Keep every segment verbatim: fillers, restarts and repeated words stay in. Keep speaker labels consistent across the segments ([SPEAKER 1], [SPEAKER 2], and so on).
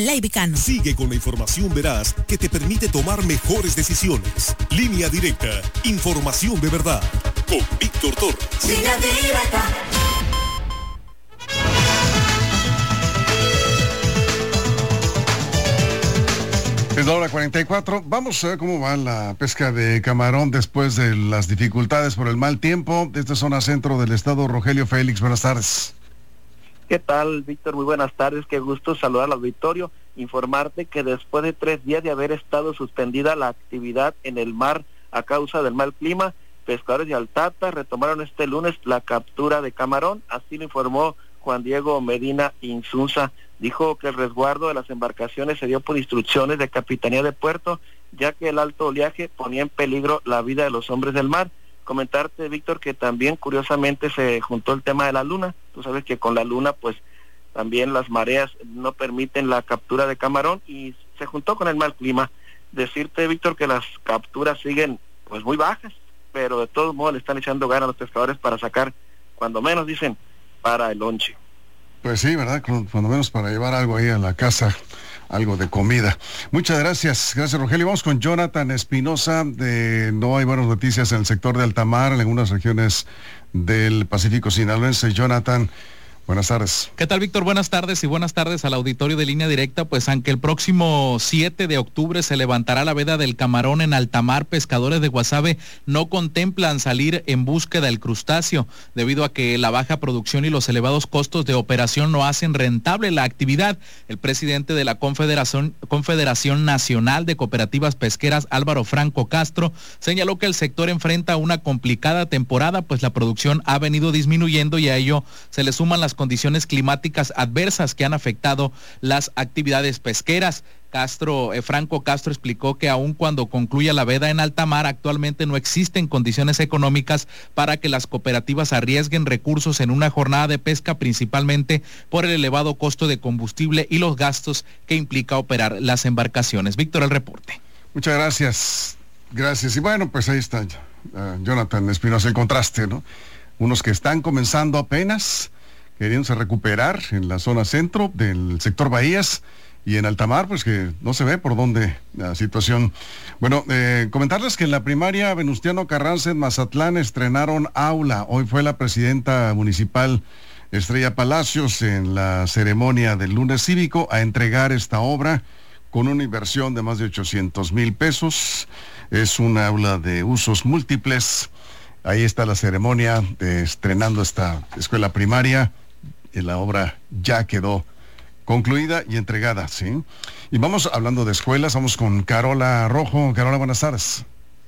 [SPEAKER 1] Ley Vicano.
[SPEAKER 2] Sigue con la información veraz que te permite tomar mejores decisiones. Línea Directa, información de verdad. Con Víctor Torres.
[SPEAKER 3] Línea Directa.
[SPEAKER 4] Es la hora cuarenta y cuatro. Vamos a ver cómo va la pesca de camarón después de las dificultades por el mal tiempo. Desde zona centro del estado, Rogelio Félix, buenas tardes.
[SPEAKER 5] ¿Qué tal, Víctor? Muy buenas tardes. Qué gusto saludar al auditorio. Informarte que después de tres días de haber estado suspendida la actividad en el mar a causa del mal clima, pescadores de Altata retomaron este lunes la captura de camarón. Así lo informó Juan Diego Medina Insunza. Dijo que el resguardo de las embarcaciones se dio por instrucciones de Capitanía de Puerto, ya que el alto oleaje ponía en peligro la vida de los hombres del mar. Comentarte, Víctor, que también curiosamente se juntó el tema de la luna. Tú sabes que con la luna pues también las mareas no permiten la captura de camarón y se juntó con el mal clima. Decirte, Víctor, que las capturas siguen pues muy bajas, pero de todos modos le están echando ganas a los pescadores para sacar, cuando menos dicen, para el lonche.
[SPEAKER 4] Pues sí, ¿verdad? Cuando menos para llevar algo ahí a la casa, algo de comida. Muchas gracias, gracias Rogelio. Vamos con Jonathan Espinosa. De no hay buenas noticias en el sector de Altamar, en algunas regiones del Pacífico sinaloense. Jonathan, buenas tardes.
[SPEAKER 6] ¿Qué tal, Víctor? Buenas tardes y buenas tardes al auditorio de Línea Directa. Pues aunque el próximo siete de octubre se levantará la veda del camarón en Altamar, pescadores de Guasave no contemplan salir en búsqueda del crustáceo, debido a que la baja producción y los elevados costos de operación no hacen rentable la actividad. El presidente de la Confederación, Confederación Nacional de Cooperativas Pesqueras, Álvaro Franco Castro, señaló que el sector enfrenta una complicada temporada, pues la producción ha venido disminuyendo y a ello se le suman las condiciones climáticas adversas que han afectado las actividades pesqueras. Castro, eh, Franco Castro explicó que aun cuando concluya la veda en Altamar, actualmente no existen condiciones económicas para que las cooperativas arriesguen recursos en una jornada de pesca, principalmente por el elevado costo de combustible y los gastos que implica operar las embarcaciones. Víctor, el reporte.
[SPEAKER 4] Muchas gracias. Gracias. Y bueno, pues ahí está uh, Jonathan Espinosa, el contraste, ¿no? Unos que están comenzando apenas, queriéndose recuperar en la zona centro del sector Bahías, y en Altamar, pues que no se ve por dónde la situación. Bueno, eh, comentarles que en la primaria Venustiano Carranza en Mazatlán estrenaron aula. Hoy fue la presidenta municipal Estrella Palacios en la ceremonia del lunes cívico a entregar esta obra con una inversión de más de ochocientos mil pesos. Es un aula de usos múltiples. Ahí está la ceremonia de estrenando esta escuela primaria. Y la obra ya quedó concluida y entregada, ¿sí? Y vamos hablando de escuelas, vamos con Carola Rojo. Carola, buenas tardes.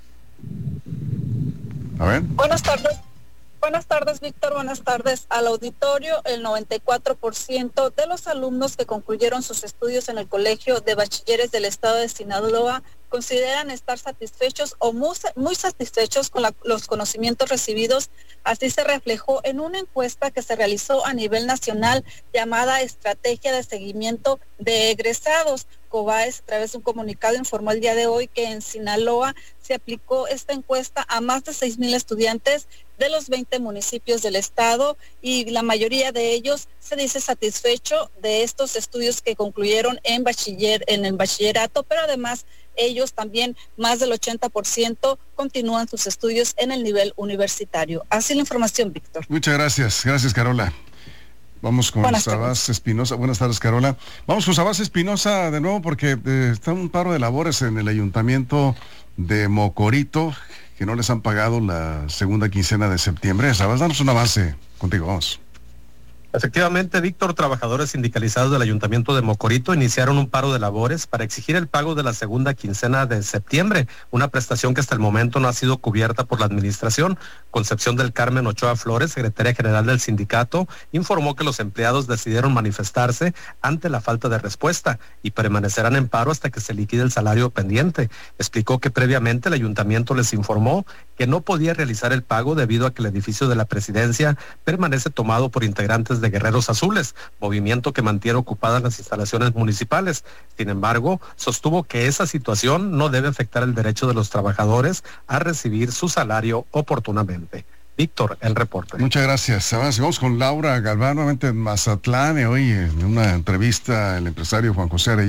[SPEAKER 4] A ver.
[SPEAKER 7] Buenas tardes. Buenas tardes, Víctor. Buenas tardes al auditorio. El noventa y cuatro por ciento de los alumnos que concluyeron sus estudios en el Colegio de Bachilleres del Estado de Sinaloa consideran estar satisfechos o muy, muy satisfechos con la, los conocimientos recibidos. Así se reflejó en una encuesta que se realizó a nivel nacional llamada Estrategia de Seguimiento de Egresados. COBAES, a través de un comunicado, informó el día de hoy que en Sinaloa se aplicó esta encuesta a más de seis mil estudiantes de los veinte municipios del estado, y la mayoría de ellos se dice satisfecho de estos estudios que concluyeron en bachiller, en el bachillerato, pero además ellos también, más del ochenta por ciento, continúan sus estudios en el nivel universitario. Así la información, Víctor.
[SPEAKER 4] Muchas gracias. Gracias, Carola. Vamos con Sabás Espinosa. Buenas tardes, Carola. Vamos con Sabás Espinosa de nuevo porque eh, está un paro de labores en el ayuntamiento de Mocorito que no les han pagado la segunda quincena de septiembre. Sabás, danos un avance contigo, vamos.
[SPEAKER 8] Efectivamente, Víctor, trabajadores sindicalizados del Ayuntamiento de Mocorito iniciaron un paro de labores para exigir el pago de la segunda quincena de septiembre, una prestación que hasta el momento no ha sido cubierta por la administración. Concepción del Carmen Ochoa Flores, secretaria general del sindicato, informó que los empleados decidieron manifestarse ante la falta de respuesta y permanecerán en paro hasta que se liquide el salario pendiente. Explicó que previamente el ayuntamiento les informó que no podía realizar el pago debido a que el edificio de la presidencia permanece tomado por integrantes de Guerreros Azules, movimiento que mantiene ocupadas las instalaciones municipales. Sin embargo, sostuvo que esa situación no debe afectar el derecho de los trabajadores a recibir su salario oportunamente. Víctor, el reporte.
[SPEAKER 4] Muchas gracias. Vamos con Laura Galván, nuevamente en Mazatlán. Hoy en una entrevista el empresario Juan José Arellano